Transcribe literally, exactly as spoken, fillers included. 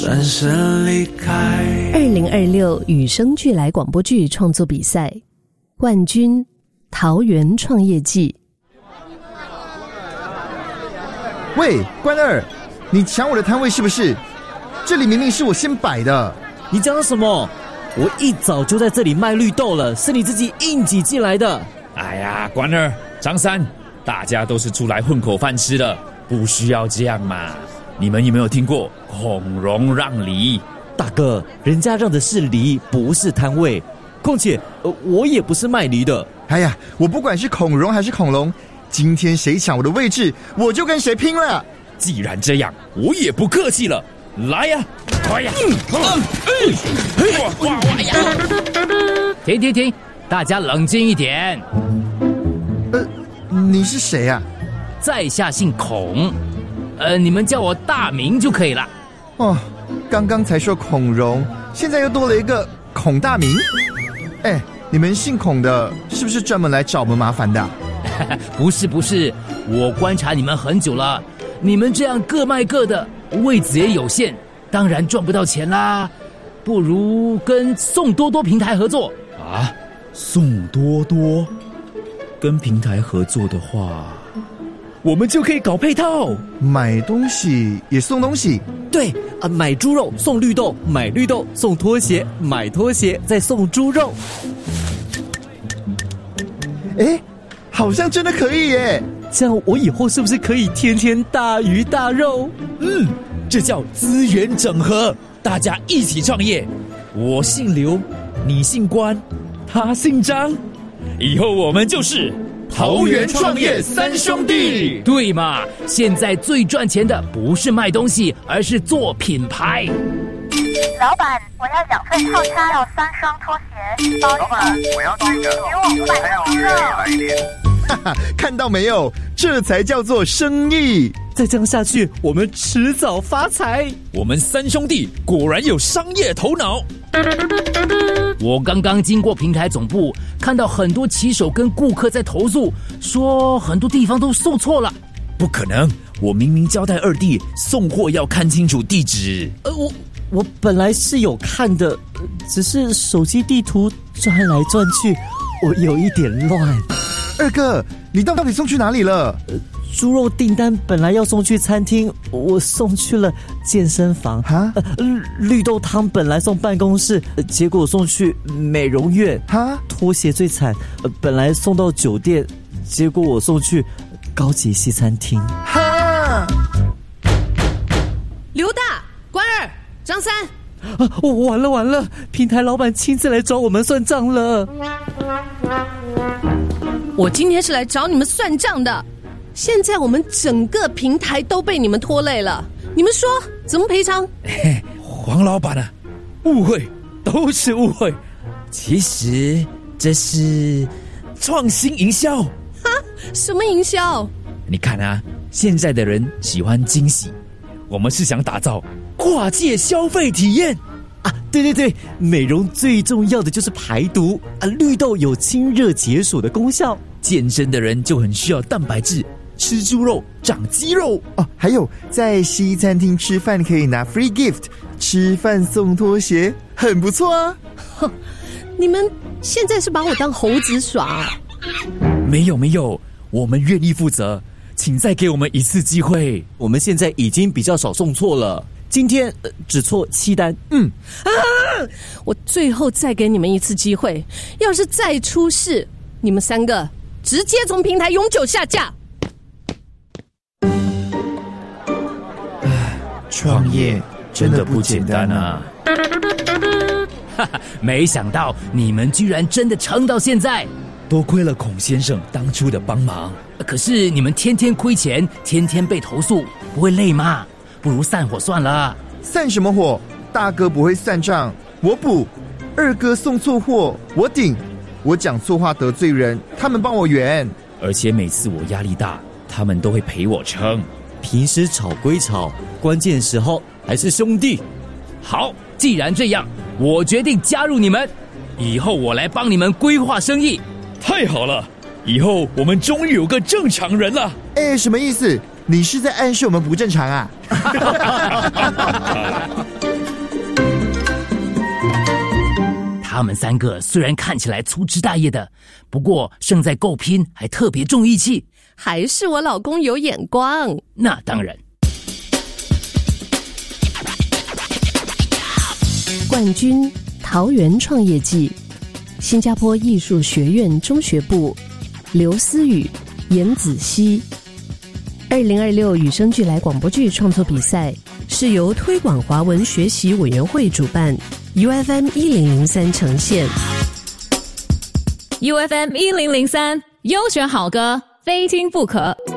转身离开。 二零二六与生俱来广播剧创作比赛冠军桃园创业季。 喂，关二，你抢我的摊位是不是？这里明明是我先摆的。 你讲什么？我一早就在这里卖绿豆了，是你自己硬挤进来的。 哎呀，关二、张三，大家都是出来混口饭吃的，不需要这样嘛。你们有没有听过孔融让梨？ 大哥，人家让的是梨，不是摊位。况且、呃、我也不是卖梨的。 哎呀，我不管是孔融还是恐龙，今天谁抢我的位置，我就跟谁拼了。 既然这样，我也不客气了，来呀，快呀！嗯嗯嗯、哇哇哇呀！停停停，大家冷静一点。 呃，你是谁啊？ 在下姓孔，呃，你们叫我大名就可以了。 哦，刚刚才说孔融，现在又多了一个孔大名。哎，你们姓孔的，是不是专门来找我们麻烦的、啊？ 不是不是，我观察你们很久了，你们这样各卖各的，位子也有限，当然赚不到钱啦。不如跟宋多多平台合作啊？宋多多跟平台合作的话，我们就可以搞配套， 买东西也送东西。 对啊，买猪肉送绿豆，买绿豆送拖鞋，买拖鞋再送猪肉。 哎，好像真的可以耶！ 这样我以后是不是可以天天大鱼大肉？ 嗯，这叫资源整合，大家一起创业。我姓刘，你姓关，他姓张，以后我们就是桃园创业三兄弟。 对嘛？现在最赚钱的不是卖东西，而是做品牌。 老板，我要两份套餐，要三双拖鞋。老板，我要这个，给我五百个鸡肉。 哈哈，看到没有？这才叫做生意。 再这样下去，我们迟早发财。 我们三兄弟果然有商业头脑。我刚刚经过平台总部，看到很多骑手跟顾客在投诉，说很多地方都送错了。不可能，我明明交代二弟送货要看清楚地址。 呃，我我本来是有看的，只是手机地图转来转去，我有一点乱。 二哥，你到底送去哪里了？ 呃，猪肉订单本来要送去餐厅，我送去了健身房。哈、呃，绿豆汤本来送办公室，呃、结果送去美容院。哈，拖鞋最惨，呃，本来送到酒店，结果我送去高级西餐厅。哈， 刘大、关二、张三， 啊，我完了完了！平台老板亲自来找我们算账了。 我今天是来找你们算账的。现在我们整个平台都被你们拖累了，你们说怎么赔偿？ 嘿，黄老板啊，误会，都是误会。其实这是创新营销。 哈，什么营销？ 你看啊，现在的人喜欢惊喜，我们是想打造跨界消费体验。 啊，对对对，美容最重要的就是排毒啊！绿豆有清热解暑的功效， 健身的人就很需要蛋白质，吃猪肉长肌肉哦。还有在西餐厅吃饭可以拿 free gift， 吃饭送拖鞋，很不错啊。 你们现在是把我当猴子耍啊？ 没有没有，我们愿意负责，请再给我们一次机会。 我们现在已经比较少送错了。今天、呃、只错七单。嗯啊！我最后再给你们一次机会，要是再出事，你们三个直接从平台永久下架。 创业真的不简单啊！ 哈哈，没想到你们居然真的撑到现在，多亏了孔先生当初的帮忙。可是你们天天亏钱，天天被投诉，不会累吗？不如散伙算了。 散什么伙？大哥不会算账，我补；二哥送错货，我顶。我讲错话得罪人，他们帮我圆。 而且每次我压力大，他们都会陪我撑。 平时吵归吵，关键时候还是兄弟。 好，既然这样，我决定加入你们。以后我来帮你们规划生意。太好了，以后我们终于有个正常人了。 哎，什么意思？你是在暗示我们不正常啊？ 他们三个虽然看起来粗枝大叶的，不过胜在够拼，还特别重义气。 还是我老公有眼光。 那当然。 冠军桃园创业季，新加坡艺术学院中学部，刘思雨、严子熙。二零二六与生俱来广播剧创作比赛是由推广华文学习委员会主办 ，U F M 一零零三呈现。 U F M 一零零三优选好歌，非听不可。